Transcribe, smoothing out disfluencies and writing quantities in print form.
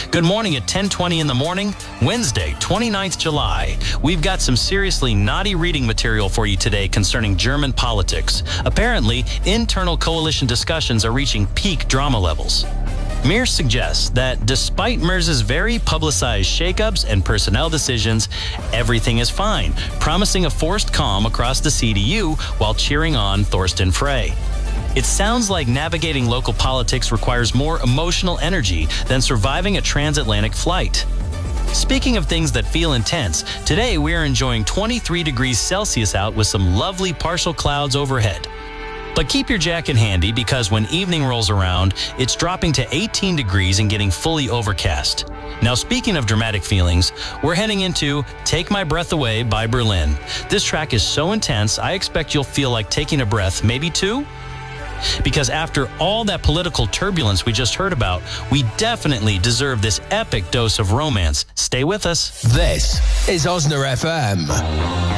Good morning at 10:20 in the morning, Wednesday, 29th July. We've got some seriously naughty reading material for you today concerning German politics. Apparently, internal coalition discussions are reaching peak drama levels. Mir suggests that despite Merz's very publicized shakeups and personnel decisions, everything is fine, promising a forced calm across the CDU while cheering on Thorsten Frey. It sounds like navigating local politics requires more emotional energy than surviving a transatlantic flight. Speaking of things that feel intense, today we are enjoying 23 degrees Celsius out with some lovely partial clouds overhead. But keep your jacket handy because when evening rolls around, it's dropping to 18 degrees and getting fully overcast. Now, speaking of dramatic feelings, we're heading into Take My Breath Away by Berlin. This track is so intense, I expect you'll feel like taking a breath, maybe two. Because after all that political turbulence we just heard about, we definitely deserve this epic dose of romance. Stay with us. This is Osna FM.